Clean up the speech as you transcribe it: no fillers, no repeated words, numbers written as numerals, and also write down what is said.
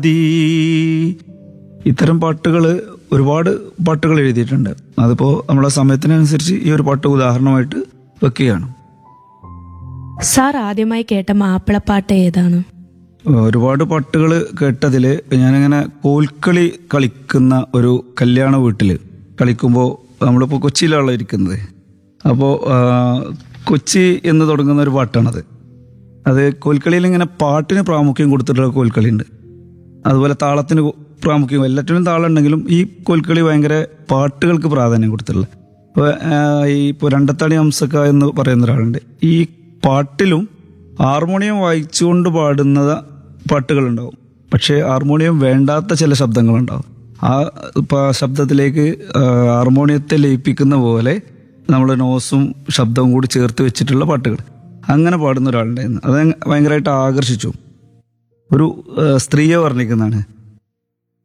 ദീ ഇത്തരം പാട്ടുകൾ ഒരുപാട് പാട്ടുകൾ എഴുതിയിട്ടുണ്ട്. അതിപ്പോൾ നമ്മളെ സമയത്തിനനുസരിച്ച് ഈ ഒരു പാട്ട് ഉദാഹരണമായിട്ട് വെക്കുകയാണ്. സാർ ആദ്യമായി കേട്ട മാപ്പിളപ്പാട്ട് ഏതാണ്? ഒരുപാട് പാട്ടുകൾ കേട്ടതിൽ ഞാനിങ്ങനെ കോൽക്കളി കളിക്കുന്ന ഒരു കല്യാണ വീട്ടിൽ കളിക്കുമ്പോൾ നമ്മളിപ്പോൾ കൊച്ചിയിലാണല്ലോ ഇരിക്കുന്നത്. അപ്പോൾ കൊച്ചി എന്ന് തുടങ്ങുന്ന ഒരു പാട്ടാണത്. അത് കോൽക്കളിയിൽ ഇങ്ങനെ പാട്ടിന് പ്രാമുഖ്യം കൊടുത്തിട്ടുള്ള കോൽക്കളിയുണ്ട്. അതുപോലെ താളത്തിന് പ്രാമുഖ്യം, എല്ലാറ്റിനും താളം ഉണ്ടെങ്കിലും ഈ കോൽക്കളി ഭയങ്കര പാട്ടുകൾക്ക് പ്രാധാന്യം കൊടുത്തിട്ടുള്ളത്. അപ്പോൾ ഇപ്പോൾ രണ്ടത്താണി ഹംസക്ക എന്ന് പറയുന്ന ഒരാളുണ്ട്. ഈ പാട്ടിലും ഹാർമോണിയം വായിച്ചുകൊണ്ട് പാടുന്ന പാട്ടുകളുണ്ടാവും, പക്ഷേ ഹാർമോണിയം വേണ്ടാത്ത ചില ശബ്ദങ്ങളുണ്ടാവും. ആ ശബ്ദത്തിലേക്ക് ഹാർമോണിയത്തെ ലയിപ്പിക്കുന്ന പോലെ നമ്മൾ നോസും ശബ്ദവും കൂടി ചേർത്ത് വെച്ചിട്ടുള്ള പാട്ടുകൾ അങ്ങനെ പാടുന്ന ഒരാളുണ്ടായിരുന്നു. അത് ഭയങ്കരമായിട്ട് ആകർഷിച്ചു. ഒരു സ്ത്രീയെ വർണ്ണിക്കുന്നതാണ്.